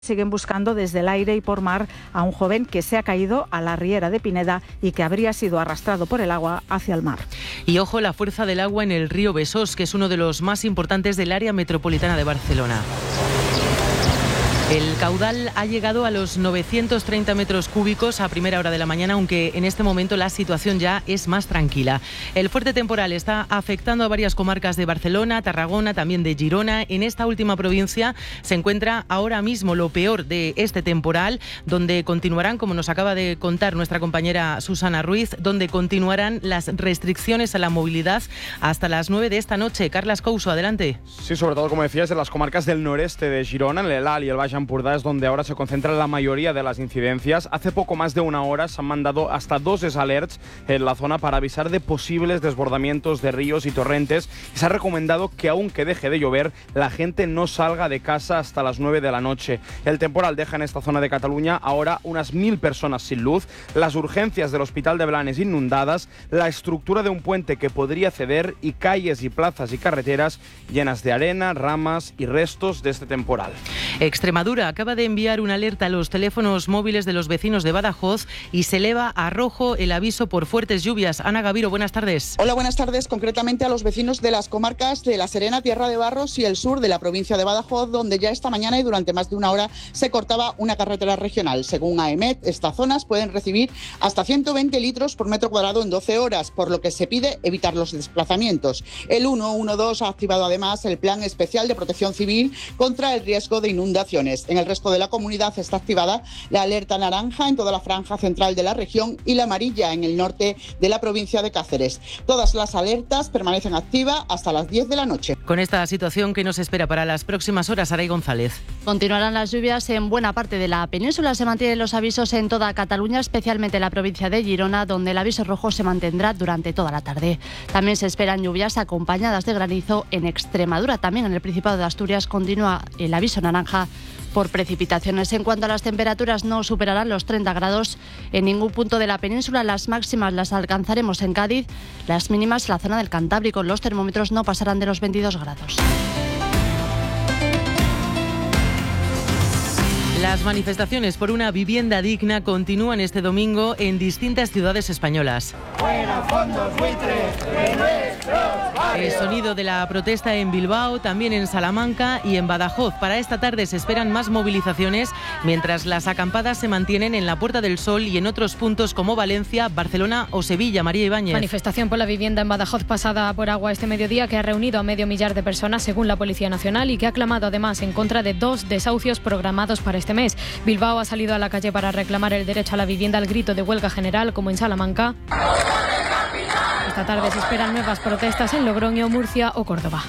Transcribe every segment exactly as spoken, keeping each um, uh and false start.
Siguen buscando desde el aire y por mar a un joven que se ha caído a la riera de Pineda y que habría sido arrastrado por el agua hacia el mar. Y ojo la fuerza del agua en el río Besós, que es uno de los más importantes del área metropolitana de Barcelona. El caudal ha llegado a los novecientos treinta metros cúbicos a primera hora de la mañana, aunque en este momento la situación ya es más tranquila. El fuerte temporal está afectando a varias comarcas de Barcelona, Tarragona, también de Girona. En esta última provincia se encuentra ahora mismo lo peor de este temporal, donde continuarán, como nos acaba de contar nuestra compañera Susana Ruiz, donde continuarán las restricciones a la movilidad hasta las nueve de esta noche. Carlas Couso, adelante. Sí, sobre todo, como decías, en las comarcas del noreste de Girona, en el Alt y el Baix Empordà es donde ahora se concentran la mayoría de las incidencias. Hace poco más de una hora se han mandado hasta dos alerts en la zona para avisar de posibles desbordamientos de ríos y torrentes. Y se ha recomendado que aunque deje de llover, la gente no salga de casa hasta las nueve de la noche. El temporal deja en esta zona de Cataluña ahora unas mil personas sin luz, las urgencias del Hospital de Blanes inundadas, la estructura de un puente que podría ceder y calles y plazas y carreteras llenas de arena, ramas y restos de este temporal. Extremadura acaba de enviar una alerta a los teléfonos móviles de los vecinos de Badajoz y se eleva a rojo el aviso por fuertes lluvias. Ana Gaviro, buenas tardes. Hola, buenas tardes. Concretamente a los vecinos de las comarcas de La Serena, Tierra de Barros y el sur de la provincia de Badajoz, donde ya esta mañana y durante más de una hora se cortaba una carretera regional. Según AEMET, estas zonas pueden recibir hasta ciento veinte litros por metro cuadrado en doce horas, por lo que se pide evitar los desplazamientos. El ciento doce ha activado además el Plan Especial de Protección Civil contra el riesgo de inundaciones. En el resto de la comunidad está activada la alerta naranja en toda la franja central de la región y la amarilla en el norte de la provincia de Cáceres. Todas las alertas permanecen activas hasta las diez de la noche. Con esta situación que nos espera para las próximas horas, Aray González. Continuarán las lluvias en buena parte de la península. Se mantienen los avisos en toda Cataluña, especialmente en la provincia de Girona, donde el aviso rojo se mantendrá durante toda la tarde. También se esperan lluvias acompañadas de granizo en Extremadura. También en el Principado de Asturias continúa el aviso naranja por precipitaciones. En cuanto a las temperaturas, no superarán los treinta grados en ningún punto de la península. Las máximas las alcanzaremos en Cádiz, las mínimas en la zona del Cantábrico. Los termómetros no pasarán de los veintidós grados. Las manifestaciones por una vivienda digna continúan este domingo en distintas ciudades españolas. ¡Fuera fondos buitres de nuestros barrios! El sonido de la protesta en Bilbao, también en Salamanca y en Badajoz. Para esta tarde se esperan más movilizaciones, mientras las acampadas se mantienen en la Puerta del Sol y en otros puntos como Valencia, Barcelona o Sevilla. María Ibáñez. Manifestación por la vivienda en Badajoz pasada por agua este mediodía, que ha reunido a medio millar de personas según la Policía Nacional y que ha clamado además en contra de dos desahucios programados para este mes. Bilbao ha salido a la calle para reclamar el derecho a la vivienda al grito de huelga general, como en Salamanca. Esta tarde se esperan nuevas protestas en Logroño, Murcia o Córdoba.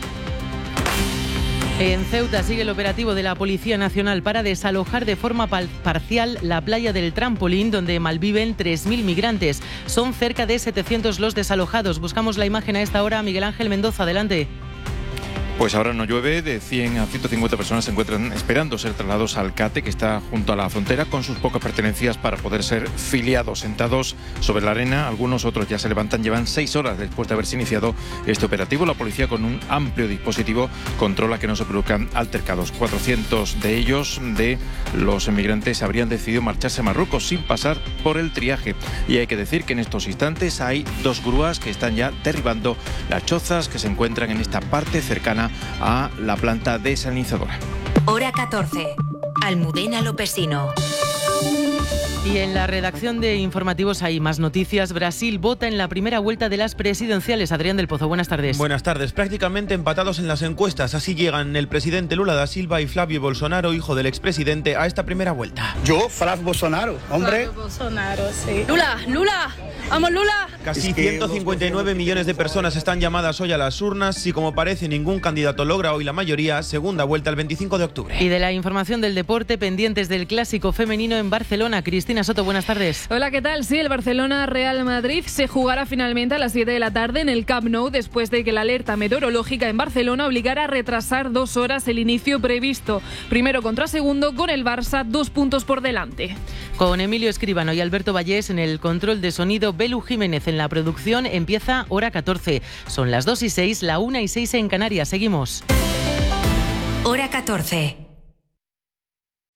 En Ceuta sigue el operativo de la Policía Nacional para desalojar de forma parcial la playa del Trampolín, donde malviven tres mil migrantes. Son cerca de setecientos los desalojados. Buscamos la imagen a esta hora. Miguel Ángel Mendoza, adelante. Pues ahora no llueve, de cien a ciento cincuenta personas se encuentran esperando ser trasladados al CATE, que está junto a la frontera, con sus pocas pertenencias para poder ser filiados. Sentados sobre la arena, algunos otros ya se levantan, llevan seis horas después de haberse iniciado este operativo. La policía, con un amplio dispositivo, controla que no se produzcan altercados. cuatrocientos de ellos, de los inmigrantes, habrían decidido marcharse a Marruecos sin pasar por el triaje. Y hay que decir que en estos instantes hay dos grúas que están ya derribando las chozas que se encuentran en esta parte cercana a la planta desalinizadora. Hora catorce. Almudena Lopesino. Y en la redacción de informativos hay más noticias. Brasil vota en la primera vuelta de las presidenciales. Adrián del Pozo, buenas tardes. Buenas tardes. Prácticamente empatados en las encuestas. Así llegan el presidente Lula da Silva y Flavio Bolsonaro, hijo del expresidente, a esta primera vuelta. Yo, Flavio Bolsonaro, hombre. Flavio Bolsonaro, sí. Lula, Lula, vamos Lula. Casi ciento cincuenta y nueve millones de personas están llamadas hoy a las urnas. Si, como parece, ningún candidato logra hoy la mayoría, segunda vuelta el veinticinco de octubre. Y de la información del deporte, pendientes del clásico femenino en Barcelona. Cristina Soto, buenas tardes. Hola, ¿qué tal? Sí, el Barcelona-Real Madrid se jugará finalmente a las siete de la tarde en el Camp Nou, después de que la alerta meteorológica en Barcelona obligara a retrasar dos horas el inicio previsto. Primero contra segundo, con el Barça dos puntos por delante. Con Emilio Escribano y Alberto Vallés en el control de sonido, Belu Jiménez en la producción. Empieza Hora catorce. Son las dos y seis, la una y seis en Canarias. Seguimos. Hora catorce.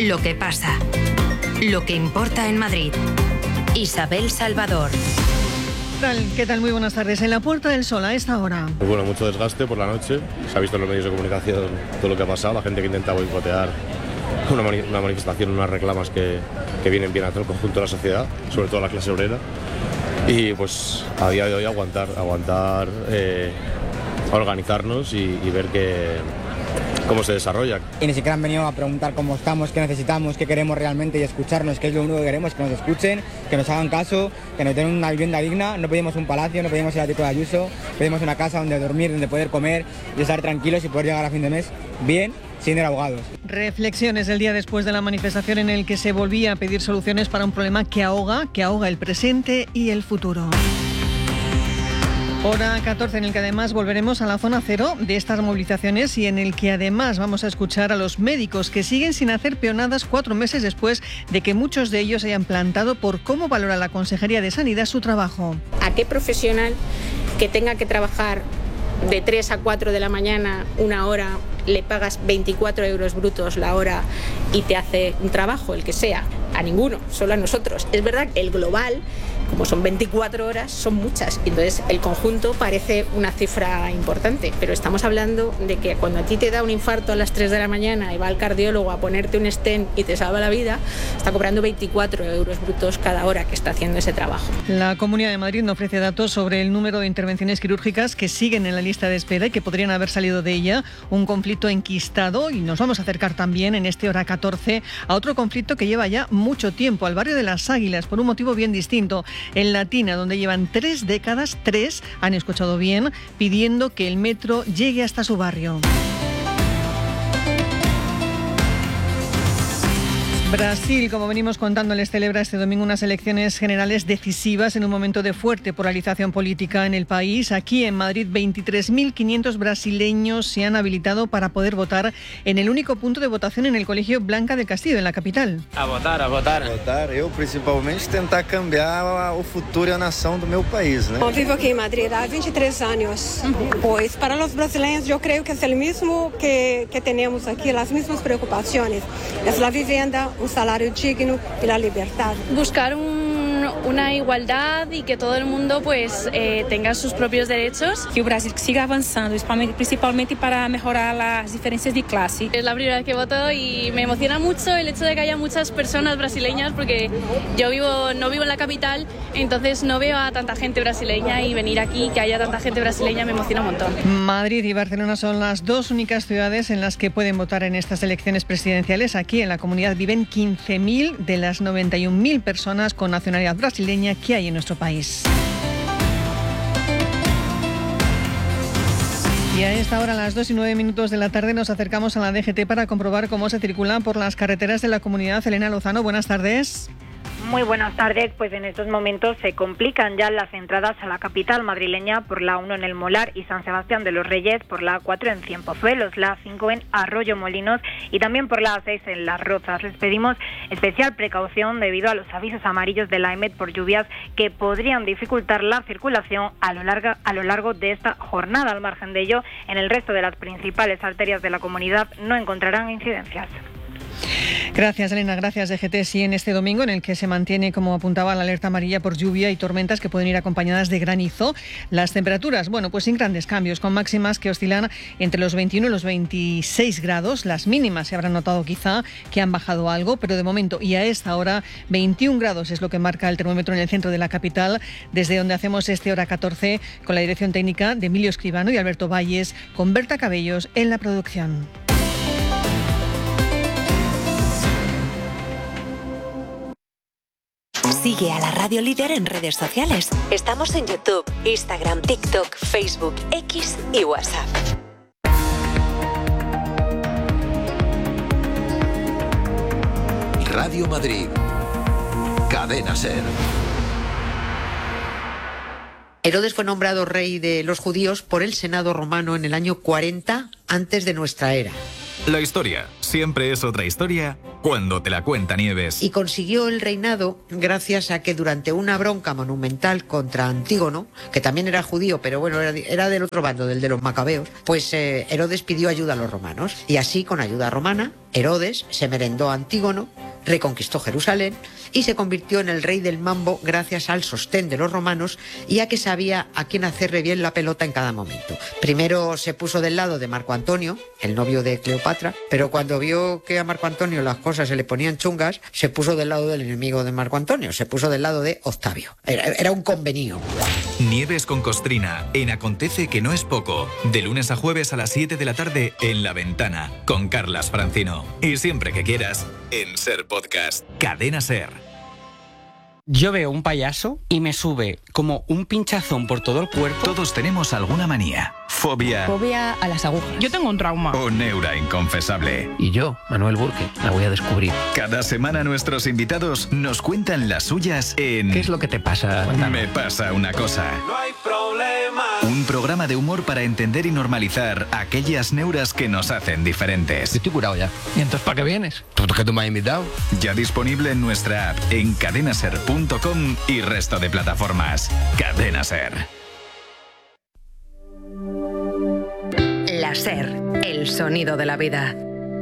lo que pasa, lo que importa en Madrid. Isabel Salvador. ¿Qué tal? ¿Qué tal? Muy buenas tardes. En la Puerta del Sol a esta hora. Pues bueno, mucho desgaste por la noche. Se ha visto en los medios de comunicación todo lo que ha pasado. La gente que intenta boicotear una, mani una manifestación, unas reclamas que, que vienen bien a todo el conjunto de la sociedad, sobre todo a la clase obrera. Y pues a día de hoy aguantar, aguantar, eh, organizarnos y, y ver que... cómo se desarrolla. Y ni siquiera han venido a preguntar cómo estamos, qué necesitamos, qué queremos realmente y escucharnos, que es lo único que queremos, que nos escuchen, que nos hagan caso, que nos den una vivienda digna. No pedimos un palacio, no pedimos el ático de Ayuso, pedimos una casa donde dormir, donde poder comer y estar tranquilos y poder llegar a fin de mes bien, sin ir ahogados. Reflexiones el día después de la manifestación en el que se volvía a pedir soluciones para un problema que ahoga, que ahoga el presente y el futuro. Hora catorce, en el que además volveremos a la zona cero de estas movilizaciones y en el que además vamos a escuchar a los médicos que siguen sin hacer peonadas cuatro meses después de que muchos de ellos hayan plantado por cómo valora la Consejería de Sanidad su trabajo. ¿A qué profesional que tenga que trabajar de tres a cuatro de la mañana una hora le pagas veinticuatro euros brutos la hora y te hace un trabajo, el que sea? A ninguno, solo a nosotros. Es verdad que el global, como son veinticuatro horas, son muchas. Entonces el conjunto parece una cifra importante, pero estamos hablando de que cuando a ti te da un infarto a las tres de la mañana y va al cardiólogo a ponerte un stent y te salva la vida, está cobrando veinticuatro euros brutos cada hora que está haciendo ese trabajo. La Comunidad de Madrid no ofrece datos sobre el número de intervenciones quirúrgicas que siguen en la lista de espera y que podrían haber salido de ella. Un conflicto enquistado, y nos vamos a acercar también en este hora catorce a otro conflicto que lleva ya mucho tiempo, al barrio de Las Águilas, por un motivo bien distinto. En Latina, donde llevan tres décadas, tres, han escuchado bien, pidiendo que el metro llegue hasta su barrio. Brasil, como venimos contándoles, celebra este domingo unas elecciones generales decisivas en un momento de fuerte polarización política en el país. Aquí en Madrid, veintitrés mil quinientos brasileños se han habilitado para poder votar en el único punto de votación en el Colegio Blanca del Castillo, en la capital. A votar, a votar. A votar, eu principalmente tentar cambiar o futuro e a nação do meu país, né? Eu vivo aquí en Madrid há veintitrés años. Pues para los brasileños yo creo que es el mismo que, que tenemos aquí, las mismas preocupaciones. Es la vivienda, un salario digno y la libertad. Buscar un, una igualdad y que todo el mundo pues eh, tenga sus propios derechos. Que o Brasil siga avanzando, principalmente para mejorar las diferencias de clase. Es la primera vez que voto y me emociona mucho el hecho de que haya muchas personas brasileñas, porque yo vivo no vivo en la capital, entonces no veo a tanta gente brasileña, y venir aquí, que haya tanta gente brasileña, me emociona un montón. Madrid y Barcelona son las dos únicas ciudades en las que pueden votar en estas elecciones presidenciales. Aquí en la comunidad viven quince mil de las noventa y un mil personas con nacionalidad brasileña que hay en nuestro país. Y a esta hora, a las dos y nueve minutos de la tarde, nos acercamos a la D G T para comprobar cómo se circula por las carreteras de la comunidad. Elena Lozano, buenas tardes. Muy buenas tardes. Pues en estos momentos se complican ya las entradas a la capital madrileña por la uno en El Molar y San Sebastián de los Reyes, por la cuatro en Cienpozuelos, la cinco en Arroyo Molinos y también por la seis en Las Rozas. Les pedimos especial precaución debido a los avisos amarillos de la E M E T por lluvias que podrían dificultar la circulación a lo largo, a lo largo de esta jornada. Al margen de ello, en el resto de las principales arterias de la comunidad no encontrarán incidencias. Gracias, Elena. Gracias, D G T. Sí, en este domingo, en el que se mantiene, como apuntaba, la alerta amarilla por lluvia y tormentas que pueden ir acompañadas de granizo. Las temperaturas, bueno, pues sin grandes cambios, con máximas que oscilan entre los veintiuno y los veintiséis grados. Las mínimas se habrán notado quizá que han bajado algo, pero de momento y a esta hora, veintiún grados es lo que marca el termómetro en el centro de la capital, desde donde hacemos este hora catorce con la dirección técnica de Emilio Escribano y Alberto Valles, con Berta Cabellos en la producción. Sigue a la Radio Líder en redes sociales. Estamos en YouTube, Instagram, TikTok, Facebook, X y WhatsApp. Radio Madrid. Cadena SER. Herodes fue nombrado rey de los judíos por el Senado romano en el año cuarenta antes de nuestra era. La historia siempre es otra historia cuando te la cuenta Nieves. Y consiguió el reinado gracias a que durante una bronca monumental contra Antígono, que también era judío, pero bueno, era, era del otro bando, del de los macabeos, pues eh, Herodes pidió ayuda a los romanos. Y así, con ayuda romana, Herodes se merendó a Antígono, reconquistó Jerusalén y se convirtió en el rey del mambo gracias al sostén de los romanos y a que sabía a quién hacerle bien la pelota en cada momento. Primero se puso del lado de Marco Antonio, el novio de Cleopatra, pero cuando vio que a Marco Antonio las cosas se le ponían chungas, se puso del lado del enemigo de Marco Antonio, se puso del lado de Octavio. Era, era un convenio. Nieves con Costrina, en Acontece que no es poco, de lunes a jueves a las siete de la tarde en La Ventana, con Carlas Francino. Y siempre que quieras, en Ser Podcast, Cadena Ser. Yo veo un payaso y me sube como un pinchazón por todo el cuerpo. Todos tenemos alguna manía, fobia... Fobia a las agujas. Yo tengo un trauma. O neura inconfesable. Y yo, Manuel Burke, la voy a descubrir. Cada semana nuestros invitados nos cuentan las suyas en... ¿Qué es lo que te pasa? Me pasa una cosa. No hay problema. Un programa de humor para entender y normalizar aquellas neuras que nos hacen diferentes. Yo estoy curado ya. ¿Y entonces para qué vienes? ¿Tú que tú me has invitado? Ya disponible en nuestra app, en cadenaser punto com y resto de plataformas. Cadena Ser. La Ser, el sonido de la vida.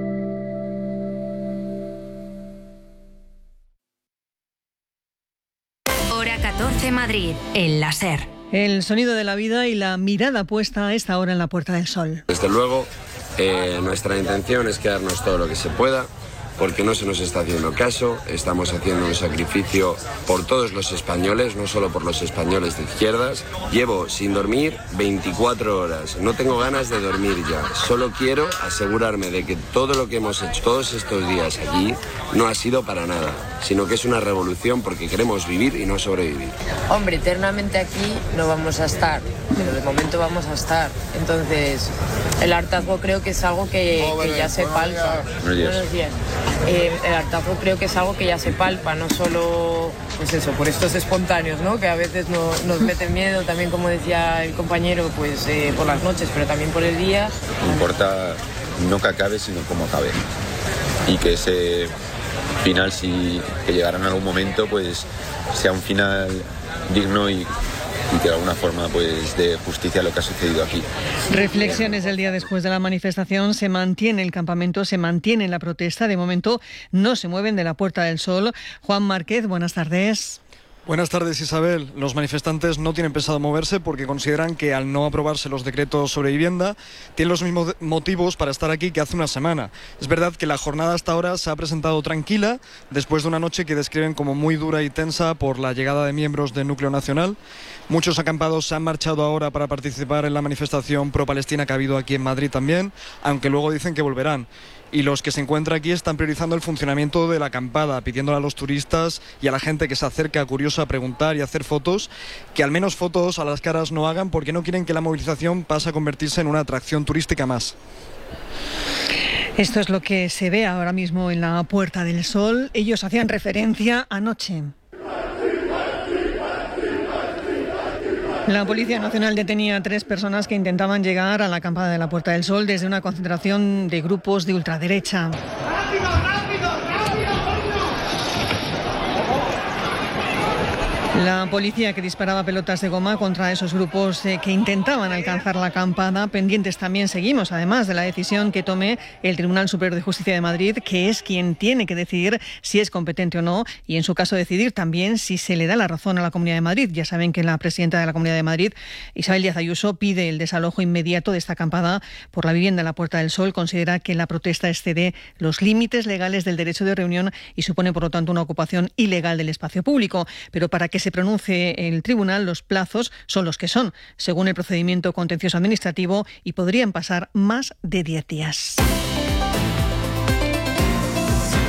Hora catorce Madrid, en La Ser. El sonido de la vida y la mirada puesta a esta hora en la Puerta del Sol. Desde luego, eh, nuestra intención es quedarnos todo lo que se pueda, porque no se nos está haciendo caso, estamos haciendo un sacrificio por todos los españoles, no solo por los españoles de izquierdas. Llevo sin dormir veinticuatro horas, no tengo ganas de dormir ya, solo quiero asegurarme de que todo lo que hemos hecho todos estos días aquí no ha sido para nada, sino que es una revolución porque queremos vivir y no sobrevivir. Hombre, eternamente aquí no vamos a estar, pero de momento vamos a estar, entonces el hartazgo creo que es algo que, que ya se palpa. Buenos días. Eh, el hartazgo creo que es algo que ya se palpa, no solo pues eso, por estos espontáneos, ¿no? Que a veces no, nos meten miedo, también como decía el compañero, pues eh, por las noches, pero también por el día. No importa no que acabe, sino cómo acabe. Y que ese final, si que llegará en algún momento, pues sea un final digno y y que de alguna forma pues dé justicia a lo que ha sucedido aquí. Reflexiones del día después de la manifestación. Se mantiene el campamento, se mantiene la protesta. De momento no se mueven de la Puerta del Sol. Juan Márquez, buenas tardes. Buenas tardes, Isabel. Los manifestantes no tienen pensado moverse porque consideran que al no aprobarse los decretos sobre vivienda tienen los mismos motivos para estar aquí que hace una semana. Es verdad que la jornada hasta ahora se ha presentado tranquila después de una noche que describen como muy dura y tensa por la llegada de miembros del Núcleo Nacional. Muchos acampados se han marchado ahora para participar en la manifestación pro-palestina que ha habido aquí en Madrid también, aunque luego dicen que volverán. Y los que se encuentran aquí están priorizando el funcionamiento de la acampada, pidiéndole a los turistas y a la gente que se acerca curiosa a preguntar y a hacer fotos, que al menos fotos a las caras no hagan porque no quieren que la movilización pase a convertirse en una atracción turística más. Esto es lo que se ve ahora mismo en la Puerta del Sol. Ellos hacían referencia anoche. La Policía Nacional detenía a tres personas que intentaban llegar a la acampada de la Puerta del Sol desde una concentración de grupos de ultraderecha. La policía que disparaba pelotas de goma contra esos grupos eh, que intentaban alcanzar la acampada. Pendientes también seguimos, además, de la decisión que tome el Tribunal Superior de Justicia de Madrid, que es quien tiene que decidir si es competente o no y, en su caso, decidir también si se le da la razón a la Comunidad de Madrid. Ya saben que la presidenta de la Comunidad de Madrid, Isabel Díaz Ayuso, pide el desalojo inmediato de esta acampada por la vivienda en la Puerta del Sol. Considera que la protesta excede los límites legales del derecho de reunión y supone, por lo tanto, una ocupación ilegal del espacio público. Pero para que se pronuncie el tribunal, los plazos son los que son, según el procedimiento contencioso administrativo, y podrían pasar más de diez días.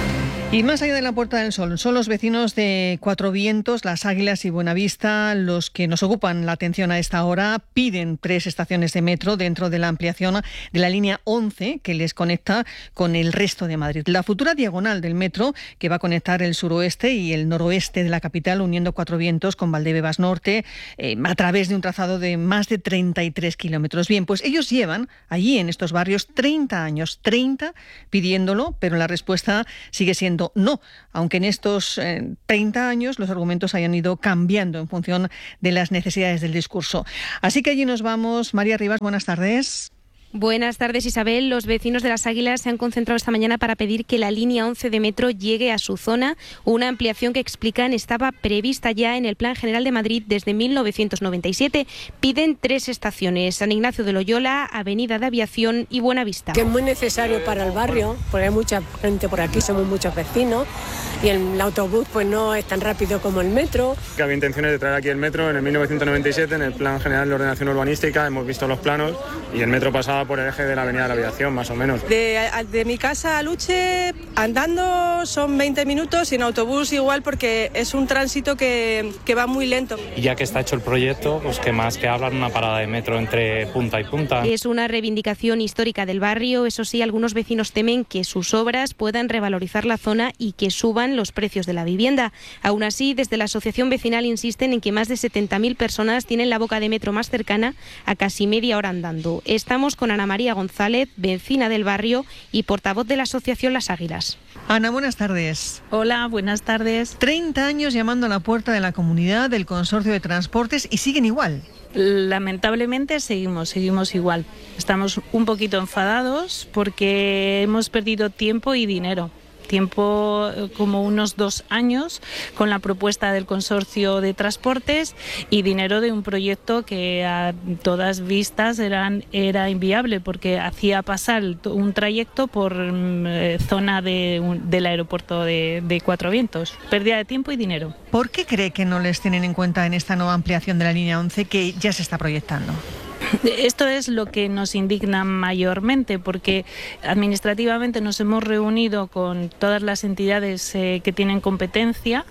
Y más allá de la Puerta del Sol, son los vecinos de Cuatro Vientos, Las Águilas y Buenavista los que nos ocupan la atención a esta hora. Piden tres estaciones de metro dentro de la ampliación de la línea once que les conecta con el resto de Madrid. La futura diagonal del metro que va a conectar el suroeste y el noroeste de la capital, uniendo Cuatro Vientos con Valdebebas Norte, eh, a través de un trazado de más de treinta y tres kilómetros. Bien, pues ellos llevan allí en estos barrios treinta años, treinta pidiéndolo, pero la respuesta sigue siendo no, aunque en estos eh, treinta años los argumentos hayan ido cambiando en función de las necesidades del discurso. Así que allí nos vamos. María Rivas, buenas tardes. Buenas tardes, Isabel. Los vecinos de Las Águilas se han concentrado esta mañana para pedir que la línea once de metro llegue a su zona, una ampliación que explican estaba prevista ya en el Plan General de Madrid desde mil novecientos noventa y siete. Piden tres estaciones: San Ignacio de Loyola, Avenida de Aviación y Buenavista. Que es muy necesario para el barrio, porque hay mucha gente por aquí, somos muchos vecinos, y el autobús pues no es tan rápido como el metro. Que había intenciones de traer aquí el metro en el mil novecientos noventa y siete, en el Plan General de Ordenación Urbanística, hemos visto los planos y el metro pasaba por el eje de la Avenida de la Aviación, más o menos. De, de mi casa a Luche, andando son veinte minutos y en autobús igual, porque es un tránsito que, que va muy lento. Y ya que está hecho el proyecto, pues que más que hablar una parada de metro entre punta y punta. Es una reivindicación histórica del barrio. Eso sí, algunos vecinos temen que sus obras puedan revalorizar la zona y que suban los precios de la vivienda. Aún así, desde la asociación vecinal insisten en que más de setenta mil personas tienen la boca de metro más cercana a casi media hora andando. Estamos con Ana María González, vecina del barrio y portavoz de la asociación Las Águilas. Ana, buenas tardes. Hola, buenas tardes. treinta años llamando a la puerta de la comunidad, del consorcio de transportes, y siguen igual. Lamentablemente seguimos, seguimos igual. Estamos un poquito enfadados porque hemos perdido tiempo y dinero. Tiempo como unos dos años con la propuesta del consorcio de transportes y dinero de un proyecto que a todas vistas eran, era inviable porque hacía pasar un trayecto por eh, zona de, un, del aeropuerto de, de Cuatro Vientos. Pérdida de tiempo y dinero. ¿Por qué cree que no les tienen en cuenta en esta nueva ampliación de la línea once que ya se está proyectando? Esto es lo que nos indigna mayormente, porque administrativamente nos hemos reunido con todas las entidades eh, que tienen competencia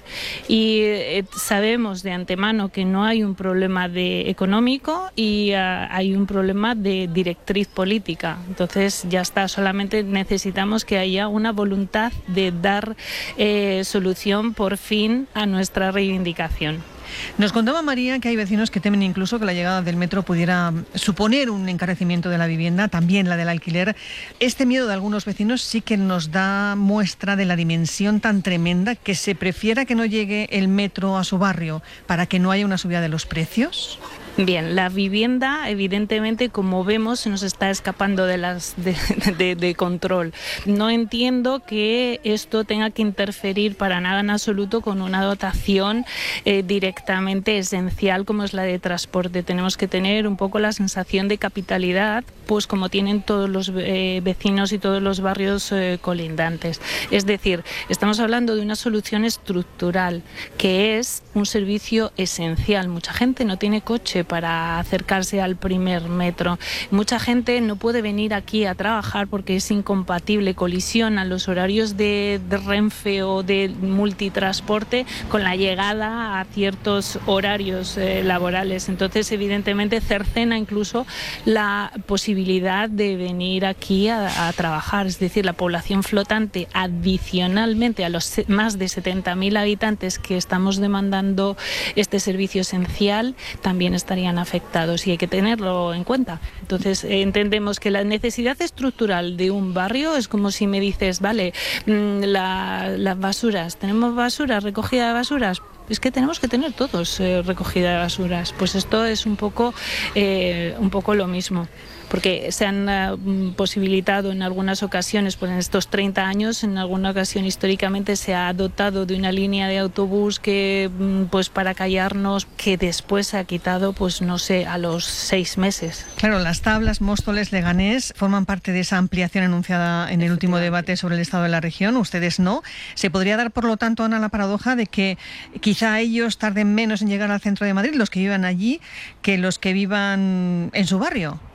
y eh, sabemos de antemano que no hay un problema de económico y uh, hay un problema de directriz política. Entonces ya está, solamente necesitamos que haya una voluntad de dar eh, solución por fin a nuestra reivindicación. Nos contaba María que hay vecinos que temen incluso que la llegada del metro pudiera suponer un encarecimiento de la vivienda, también la del alquiler. Este miedo de algunos vecinos sí que nos da muestra de la dimensión tan tremenda que se prefiera que no llegue el metro a su barrio para que no haya una subida de los precios. Bien, la vivienda, evidentemente, como vemos, se nos está escapando de las de, de, de control. No entiendo que esto tenga que interferir para nada en absoluto con una dotación eh, directamente esencial como es la de transporte. Tenemos que tener un poco la sensación de capitalidad, pues como tienen todos los eh, vecinos y todos los barrios eh, colindantes. Es decir, estamos hablando de una solución estructural, que es un servicio esencial. Mucha gente no tiene coche para acercarse al primer metro. Mucha gente no puede venir aquí a trabajar porque es incompatible, colisionan los horarios de, de Renfe o de multitransporte con la llegada a ciertos horarios eh, laborales. Entonces, evidentemente, cercena incluso la posibilidad de venir aquí a, a trabajar. Es decir, la población flotante, adicionalmente a los más de setenta mil habitantes que estamos demandando este servicio esencial, también estarían afectados y hay que tenerlo en cuenta. Entonces eh, entendemos que la necesidad estructural de un barrio es como si me dices, vale, mmm, la, las basuras, ¿tenemos basuras, recogida de basuras? Es que tenemos que tener todos eh, recogida de basuras. Pues esto es un poco, eh, un poco lo mismo, porque se han uh, posibilitado en algunas ocasiones, pues en estos treinta años, en alguna ocasión históricamente se ha dotado de una línea de autobús que, pues para callarnos, que después se ha quitado, pues no sé, a los seis meses. Claro, las tablas Móstoles, Leganés forman parte de esa ampliación anunciada en el último debate sobre el estado de la región. Ustedes no. ¿Se podría dar, por lo tanto, Ana, la paradoja de que quizá ellos tarden menos en llegar al centro de Madrid, los que vivan allí, que los que vivan en su barrio?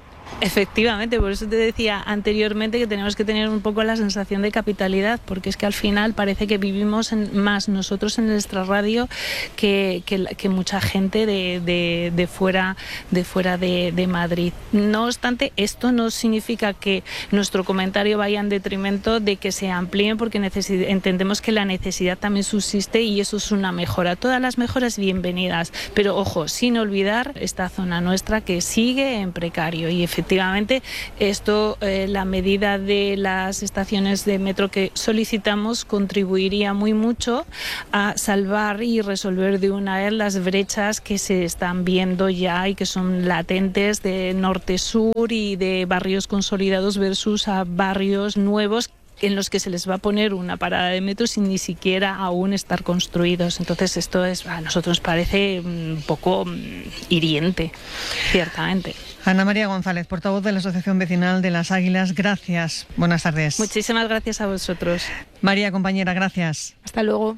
Efectivamente, por eso te decía anteriormente que tenemos que tener un poco la sensación de capitalidad, porque es que al final parece que vivimos en, más nosotros en el extrarradio que, que, que mucha gente de, de, de fuera, de, fuera de, de Madrid. No obstante, esto no significa que nuestro comentario vaya en detrimento de que se amplíen, porque entendemos que la necesidad también subsiste y eso es una mejora. Todas las mejoras bienvenidas, pero ojo, sin olvidar esta zona nuestra que sigue en precario y efectivamente Efectivamente, esto, eh, la medida de las estaciones de metro que solicitamos contribuiría muy mucho a salvar y resolver de una vez las brechas que se están viendo ya y que son latentes de norte-sur y de barrios consolidados versus a barrios nuevos en los que se les va a poner una parada de metro sin ni siquiera aún estar construidos. Entonces esto es, a nosotros nos parece un poco hiriente, ciertamente. Ana María González, portavoz de la Asociación Vecinal de Las Águilas, gracias. Buenas tardes. Muchísimas gracias a vosotros. María, compañera, gracias. Hasta luego.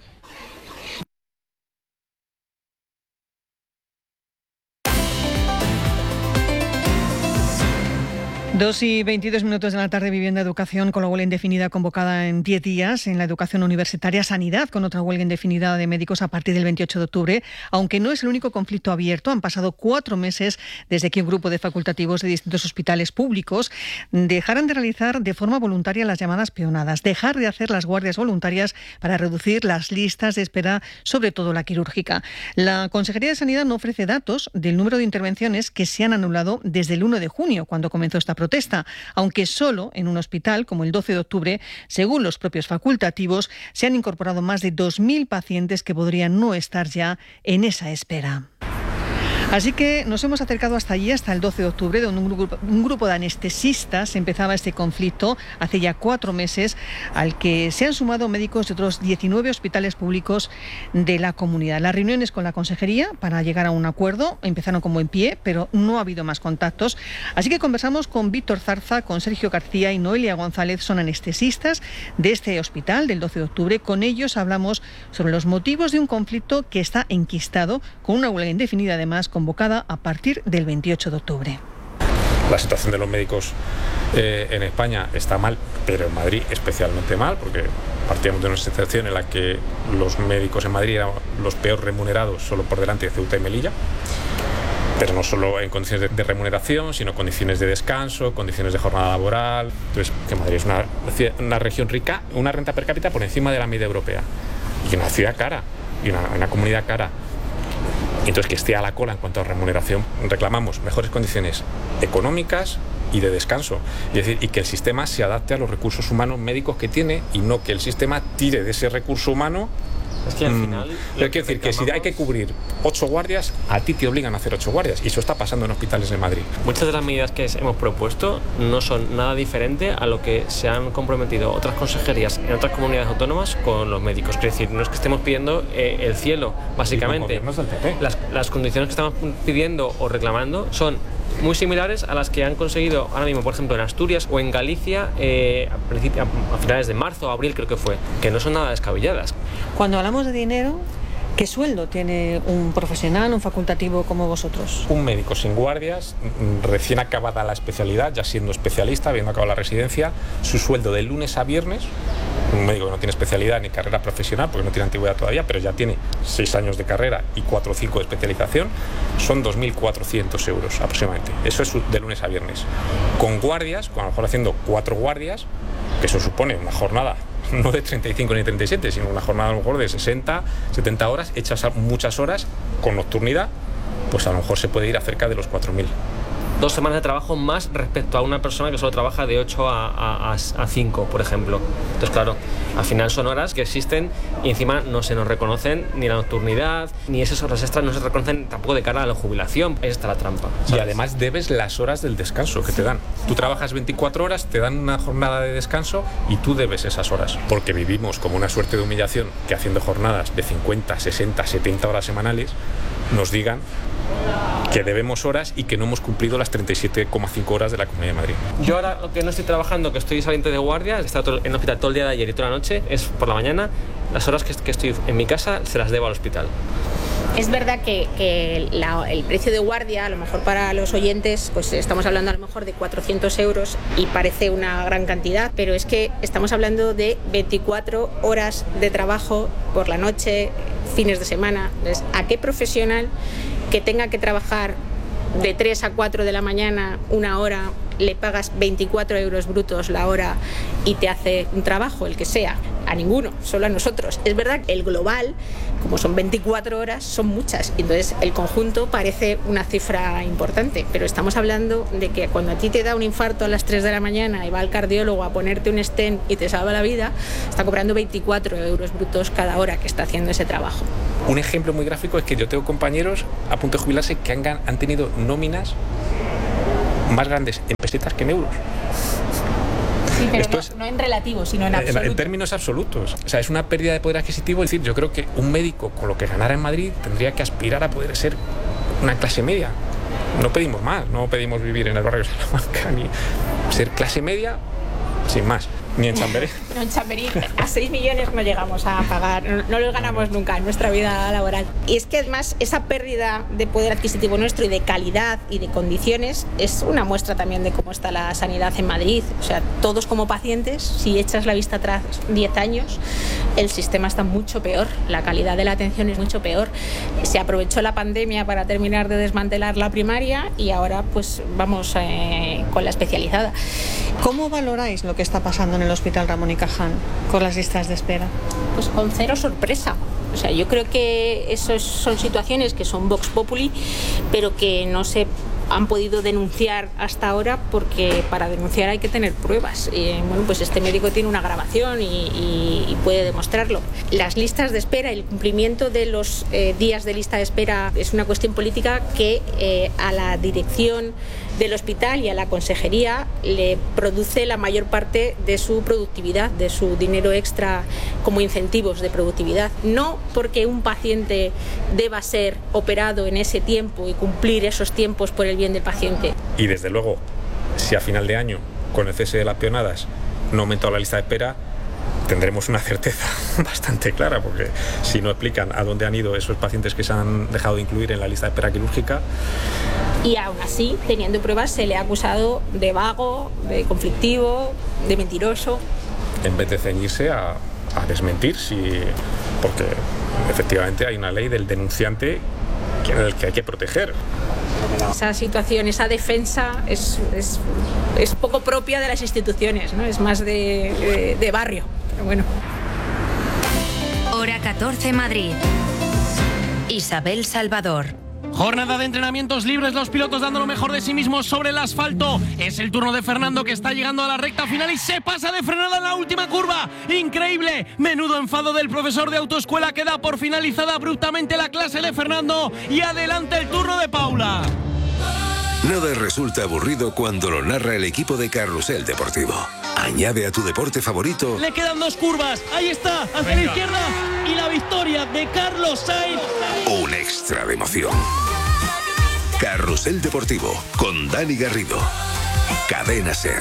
Dos y veintidós minutos de la tarde, vivienda, educación, con la huelga indefinida convocada en diez días. En la educación universitaria, sanidad, con otra huelga indefinida de médicos a partir del veintiocho de octubre. Aunque no es el único conflicto abierto, han pasado cuatro meses desde que un grupo de facultativos de distintos hospitales públicos dejaran de realizar de forma voluntaria las llamadas peonadas, dejar de hacer las guardias voluntarias para reducir las listas de espera, sobre todo la quirúrgica. La Consejería de Sanidad no ofrece datos del número de intervenciones que se han anulado desde el uno de junio, cuando comenzó esta protesta. protesta, aunque solo en un hospital como el doce de octubre, según los propios facultativos, se han incorporado más de dos mil pacientes que podrían no estar ya en esa espera. Así que nos hemos acercado hasta allí, hasta el doce de octubre, donde un grupo, un grupo de anestesistas empezaba este conflicto hace ya cuatro meses, al que se han sumado médicos de otros diecinueve hospitales públicos de la comunidad. Las reuniones con la consejería para llegar a un acuerdo empezaron como en pie, pero no ha habido más contactos. Así que conversamos con Víctor Zarza, con Sergio García y Noelia González, son anestesistas de este hospital del doce de octubre. Con ellos hablamos sobre los motivos de un conflicto que está enquistado, con una huelga indefinida además, convocada a partir del veintiocho de octubre. La situación de los médicos eh, en España está mal, pero en Madrid especialmente mal, porque partíamos de una situación en la que los médicos en Madrid eran los peor remunerados, solo por delante de Ceuta y Melilla, pero no solo en condiciones de, de remuneración, sino condiciones de descanso, condiciones de jornada laboral. Entonces, que Madrid es una, una región rica, una renta per cápita por encima de la media europea, y una ciudad cara, y una, una comunidad cara. Entonces, que esté a la cola en cuanto a remuneración. Reclamamos mejores condiciones económicas y de descanso. Y, es decir, y que el sistema se adapte a los recursos humanos médicos que tiene y no que el sistema tire de ese recurso humano. Es que al final... Mm, hay que decir que si hay que cubrir ocho guardias, a ti te obligan a hacer ocho guardias. Y eso está pasando en hospitales de Madrid. Muchas de las medidas que hemos propuesto no son nada diferente a lo que se han comprometido otras consejerías en otras comunidades autónomas con los médicos. Es decir, no es que estemos pidiendo eh, el cielo, básicamente. Las, las condiciones que estamos pidiendo o reclamando son muy similares a las que han conseguido ahora mismo, por ejemplo, en Asturias o en Galicia eh, a, a finales de marzo o abril, creo que fue, que no son nada descabelladas. Cuando hablamos de dinero, ¿qué sueldo tiene un profesional, un facultativo como vosotros? Un médico sin guardias, recién acabada la especialidad, ya siendo especialista, habiendo acabado la residencia, su sueldo de lunes a viernes, un médico que no tiene especialidad ni carrera profesional, porque no tiene antigüedad todavía, pero ya tiene seis años de carrera y cuatro o cinco de especialización, son dos mil cuatrocientos euros aproximadamente. Eso es de lunes a viernes. Con guardias, con a lo mejor haciendo cuatro guardias, que eso supone una jornada no de treinta y cinco ni treinta y siete, sino una jornada a lo mejor de sesenta, setenta horas, hechas muchas horas con nocturnidad, pues a lo mejor se puede ir a cerca de los cuatro mil. Dos semanas de trabajo más respecto a una persona que solo trabaja de ocho a cinco, por ejemplo. Entonces, claro, al final son horas que existen y encima no se nos reconocen ni la nocturnidad, ni esas horas extras no se reconocen tampoco de cara a la jubilación. Ahí está la trampa, ¿sabes? Y además debes las horas del descanso que te dan. Tú trabajas veinticuatro horas, te dan una jornada de descanso y tú debes esas horas. Porque vivimos como una suerte de humillación que haciendo jornadas de cincuenta, sesenta, setenta horas semanales nos digan que debemos horas y que no hemos cumplido las treinta y siete coma cinco horas de la Comunidad de Madrid. Yo ahora que no estoy trabajando, que estoy saliente de guardia, he estado en el hospital todo el día de ayer y toda la noche, es por la mañana, las horas que, que estoy en mi casa se las debo al hospital. Es verdad que, que la, el precio de guardia, a lo mejor para los oyentes, pues estamos hablando a lo mejor de cuatrocientos euros y parece una gran cantidad, pero es que estamos hablando de veinticuatro horas de trabajo por la noche, fines de semana. Entonces, ¿a qué profesional que tenga que trabajar de tres a cuatro de la mañana, una hora, le pagas veinticuatro euros brutos la hora y te hace un trabajo, el que sea? A ninguno, solo a nosotros. Es verdad que el global, como son veinticuatro horas, son muchas. Entonces el conjunto parece una cifra importante, pero estamos hablando de que cuando a ti te da un infarto a las tres de la mañana y va al cardiólogo a ponerte un stent y te salva la vida, está cobrando veinticuatro euros brutos cada hora que está haciendo ese trabajo. Un ejemplo muy gráfico es que yo tengo compañeros a punto de jubilarse que han, han tenido nóminas más grandes en pesetas que en euros. Sí, pero Esto no, es, no en relativo, sino en absoluto. En, en términos absolutos. O sea, es una pérdida de poder adquisitivo. Es decir, yo creo que un médico con lo que ganara en Madrid tendría que aspirar a poder ser una clase media. No pedimos más, no pedimos vivir en el barrio de Salamanca, ni ser clase media sin más. Ni en Chamberí. No, en Chamberí a seis millones no llegamos a pagar, no, no los ganamos nunca en nuestra vida laboral. Y es que además esa pérdida de poder adquisitivo nuestro y de calidad y de condiciones es una muestra también de cómo está la sanidad en Madrid. O sea, todos como pacientes, si echas la vista atrás diez años, el sistema está mucho peor, la calidad de la atención es mucho peor. Se aprovechó la pandemia para terminar de desmantelar la primaria y ahora pues vamos eh, con la especializada. ¿Cómo valoráis lo que está pasando en el Hospital Ramón y Cajal con las listas de espera? Pues con cero sorpresa. O sea, yo creo que esas son situaciones que son vox populi, pero que no se han podido denunciar hasta ahora porque para denunciar hay que tener pruebas. Y, bueno, pues este médico tiene una grabación y, y, y puede demostrarlo. Las listas de espera, el cumplimiento de los eh, días de lista de espera es una cuestión política que eh, a la dirección del hospital y a la consejería le produce la mayor parte de su productividad, de su dinero extra como incentivos de productividad. No porque un paciente deba ser operado en ese tiempo y cumplir esos tiempos por el bien del paciente. Y desde luego, si a final de año, con el cese de las peonadas, no ha aumentado la lista de espera, tendremos una certeza bastante clara, porque si no explican a dónde han ido esos pacientes que se han dejado de incluir en la lista de espera quirúrgica. Y aún así, teniendo pruebas, se le ha acusado de vago, de conflictivo, de mentiroso. En vez de ceñirse a, a desmentir, si, porque efectivamente hay una ley del denunciante en el que hay que proteger. Esa situación, esa defensa es, es, es poco propia de las instituciones, ¿no? Es más de, de, de barrio, pero bueno. Hora catorce Madrid. Isabel Salvador. Jornada de entrenamientos libres, los pilotos dando lo mejor de sí mismos sobre el asfalto. Es el turno de Fernando, que está llegando a la recta final y se pasa de frenada en la última curva. ¡Increíble! Menudo enfado del profesor de autoescuela, que da por finalizada abruptamente la clase de Fernando. Y adelante el turno de Paula. Nada resulta aburrido cuando lo narra el equipo de Carrusel Deportivo. Añade a tu deporte favorito. Le quedan dos curvas. Ahí está, hacia Venga. la izquierda. Y la victoria de Carlos Sainz. Un extra de emoción. Carrusel Deportivo con Dani Garrido. Cadena SER.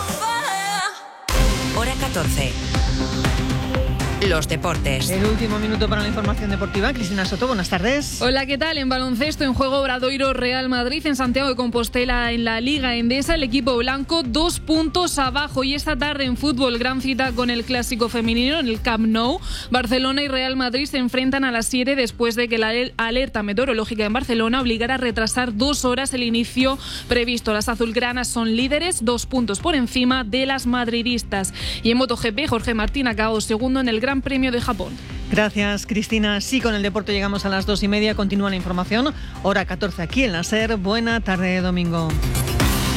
Hora catorce. Los deportes. El último minuto para la información deportiva. Cristina Soto, buenas tardes. Hola, ¿qué tal? En baloncesto, en juego Obradoiro Real Madrid, en Santiago de Compostela, en la Liga Endesa, el equipo blanco dos puntos abajo. Y esta tarde en fútbol, gran cita con el clásico femenino en el Camp Nou. Barcelona y Real Madrid se enfrentan a las siete después de que la alerta meteorológica en Barcelona obligara a retrasar dos horas el inicio previsto. Las azulgranas son líderes, dos puntos por encima de las madridistas. Y en MotoGP, Jorge Martín acabó segundo en el Gran Premio de Japón. Gracias, Cristina. Sí, con el deporte llegamos a las dos y media. Continúa la información. Hora catorce aquí en la SER. Buena tarde, domingo.